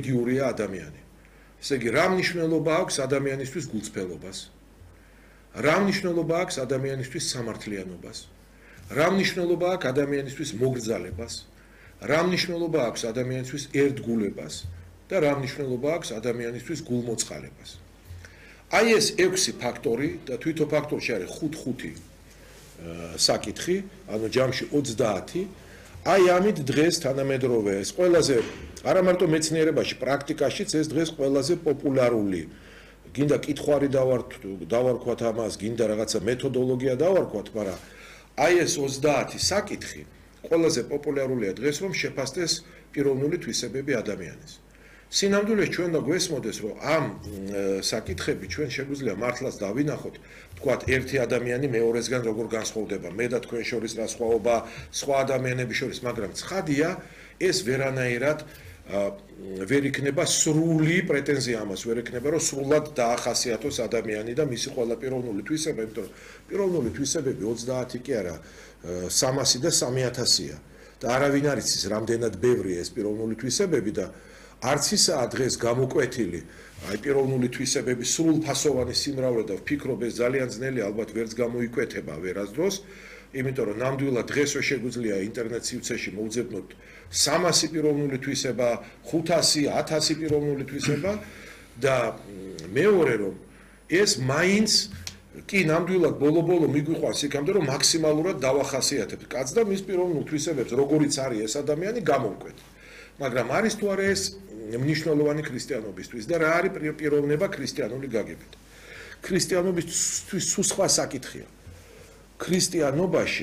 რელიგიურია ადამიანი. ესე იგი, რა მნიშვნელობა აქვს ადამიანისთვის გულწრფელობას? რა მნიშვნელობა აქვს ადამიანისთვის სამართლიანობას? რა მნიშვნელობა აქვს ადამიანისთვის მოგრძალებას? რა მნიშვნელობა აქვს ადამიანისთვის ერთგულებას და რა მნიშვნელობა აქვს ადამიანისთვის გულმოწყალებას? აი ეს 6 ფაქტორი და თვითონ ფაქტორში არის 5 საკითხი, ანუ ჯამში 30. აი ამით დღეს თანამედროვე ეს ყველაზე არა მარტო მეცნიერებაში, პრაქტიკაშიც ეს დღეს ყველაზე პოპულარული. გინდა კითხვარი დავარქვათ ამას, გინდა რაღაცა მეთოდოლოგია დავარქვათ, მაგრამ აი ეს 30 საკითხი ყველაზე პოპულარულია დღეს, რომ შეფასდეს პიროვნული თვისებები ადამიანის. Სინამდვილეს ჩვენ და გვესმოდეს, რომ ამ საკითხები ჩვენ შეგვიძლია მართლაც დავინახოთ, თქვათ, ერთი ადამიანი მეორესგან როგორ განსხვავდება, მე და თქვენ შორის რა სხვაობა, სხვა ადამიანების შორის, მაგრამ ცხადია, ეს ვერანაირად ვერ იქნება სრული პრეტენზია ამას, ვერ იქნება, რომ სრულად დაახასიათოს ადამიანი და მისი ყველა პიროვნული თვისება, იმიტომ რომ პიროვნული თვისებები 30 კი არა, 300 და 3000-ია. და არავინ არ იცის, რამდენად ბევრია ეს პიროვნული თვისებები და არც ისაა დღეს გამოკვეთილი, აი პიროვნული თვისებების სრულფასოვანი სიმრავლე და ვფიქრობ ეს ძალიან ძნელი ალბათ ვერც გამოიკვეთება ვერასდროს, იმიტომ რომ ნამდვილად დღესვე შეგვიძლია ინტერნეტ სივრცეში მოვძებნოთ 300 პიროვნული თვისება, 500, 1000 პიროვნული თვისება და მეორე რომ ეს მაინც კი ნამდვილად ბოლო-ბოლო მიგვიყვანს იქამდე რომ მაქსიმალურად დავახასიათებთ კაცს და მის პიროვნულ თვისებებს როგორიც არის ეს ადამიანი გამოვკვეთ. მაგრამ არის თუ არა ეს მნიშვნელოვანი ქრისტიანობისთვის და რა არის პიროვნება ქრისტიანული გაგებით. ქრისტიანობისთვის სულ სხვა საკითხია. ქრისტიანობაში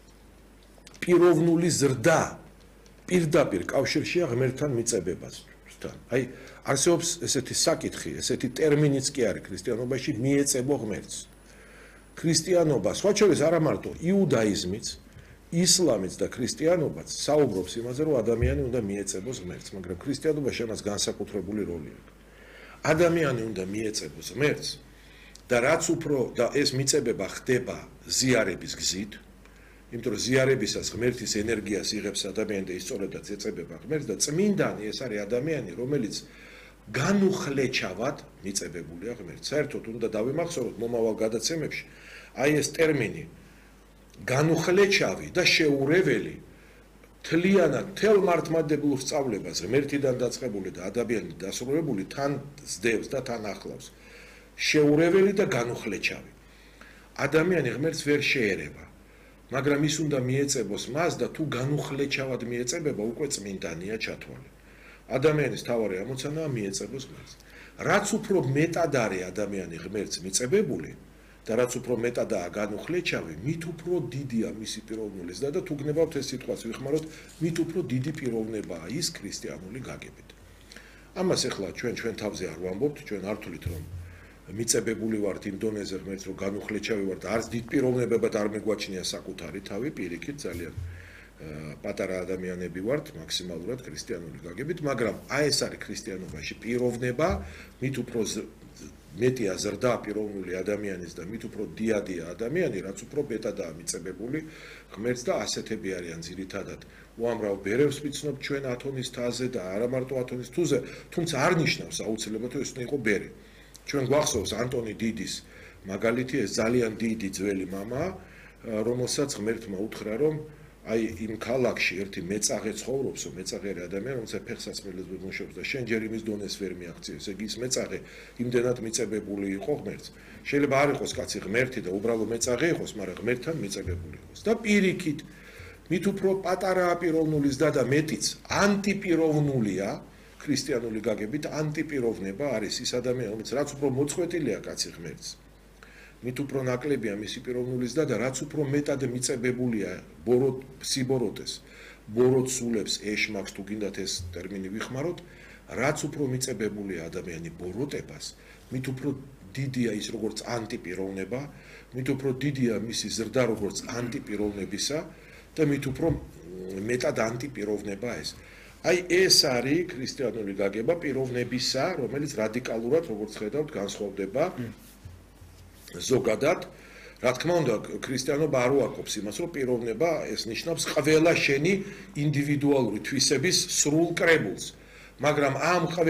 პიროვნული ზრდა პირდაპირ კავშირშია ღმერთთან მიწებებასთან. აი არსებობს ესეთი საკითხი, ესეთი ტერმინიც კი არის ქრისტიანობაში მიეწებო ღმერთს. ქრისტიანობა, სხვა შორის არა მარტო იუდაიზმიც, ისლამიც და ქრისტიანობაც საუბრობს იმაზე, რომ ადამიანი უნდა მიეწებოს ღმერთს, მაგრამ ქრისტიანობაში ამას განსაკუთრებული როლი აქვს. ადამიანი უნდა მიეწებოს ღმერთს და რაც უფრო და ეს მიწებება ხდება ზიარების გზით, იმიტომ რომ ზიარებისას ღმერთის ენერგიას იღებს ადამიანი და ის სწორედაც ეწებება ღმერთს და წმინდანი ეს არის ადამიანი, რომელიც განუხლეჩავად მიწებებულია ღმერთს. საერთოდ უნდა დავიმახსოვროთ მომავალ გადაცემებში, აი ეს ტერმინი განუხლეჩავი და შეურეველი თლიანად თელ მართლმადიდებლურ სწავლებას ღმერთიდან დაწყებული და ადამიანით დასრულებული თან ზდევს და თან ახლავს. შეურეველი და განუხლეჩავი. ადამიანი ღმერთს ვერ შეერება, მაგრამ ის უნდა მიეწებოს მას და თუ განუხლეჩავად მიეწებება, უკვე წმინდანია ჩათვალე. ადამიანის თავარი ამოცანაა მიეწებოს ღმერთს. რაც უფრო მეტად არის ადამიანი ღმერთს მიწებებული და რაც უფრო მეტადაა განუხლეჩავი, მით უფრო დიდია მისი პიროვნული ზრდა და თუ გნებავთ ეს სიტყვას ვიხმაროთ, მით უფრო დიდი პიროვნებაა ის ქრისტიანული გაგებით. ამას ახლა ჩვენ თავზე არ ვამბობთ, ჩვენ არ ვთვლით რომ მიწებებული ვართ იმ დონეზე ღმერთს რომ განუხლეჩავი ვართ, არც დიდ პიროვნებებად არ მეგვაჩნია საკუთარი თავი, პირიქით ძალიან პატარა ადამიანები ვართ მაქსიმალურად ქრისტიანული გაგებით, მაგრამ აი ეს არის ქრისტიანობაში პიროვნება, მით უფრო მეტია ზრდა პიროვნული ადამიანის და მით უფრო დიადია ადამიანი, რაც უფრო მეტადაა მიწებებული ღმერთს და ასეთები არიან ძირითადად. უამრავ ბერებს ვიცნობ ჩვენ ათონის თაზე და არა მარტო ათონის თუზე, თუმცა არ ნიშნავს აუცილებლად რომ ეს უნდა იყოს ბერი. ჩვენ გვახსოვს ანტონი დიდის მაგალითი, ეს ძალიან დიდი ძველი მამა, რომელსაც ღმერთმა უთხრა რომ აი იმ ქალაქში ერთი მეწაღე ცხოვრობს, მეწაღე ადამიანი, რომელსაც ფეხსაცმელებს მუშაობს და შენ ჯერ იმის დონეს ვერ მიაღწიო. ესე იგი ის მეწაღე იმდენად მიწებებული იყო ღმერთს. შეიძლება არ იყოს კაცი ღმერთი და უბრალო მეწაღე იყოს, მაგრამ ღმერთთან მიწებებული იყოს. და პირიქით, მით უფრო პატარაა პიროვნული ზრდა და მეტიც ანტიპიროვნულია, ქრისტიანული გაგებით ანტიპიროვნება არის ის ადამიანი, რომელიც რაც უფრო მოწყვეტილია კაცი ღმერთს. მით უფრო ნაკლებია მისი პიროვნული ზრდა და რაც უფრო მეტად მიწებებულია სიბოროტეს, ბოროტსულებს ეშმაკს თუ გინდათ ეს ტერმინი ვიხმაროთ, რაც უფრო მიწებებულია ადამიანი ბოროტებას, მით უფრო დიდია ის როგორც ანტიპიროვნება, მით უფრო დიდია მისი ზრდა როგორც ანტიპიროვნებისა და მით უფრო მეტად ანტიპიროვნება ეს. აი ეს არის ქრისტიანული გაგება პიროვნებისა, რომელიც რადიკალურად, როგორც ხედავთ, განსხვავდება ზოგადად, რა თქმა უნდა, ქრისტიანობა არ უარყოფს იმას, რომ პიროვნება ეს ნიშნავს ყველა შენი ინდივიდუალური თვისების სრულ კრებულს, მაგრამ ამ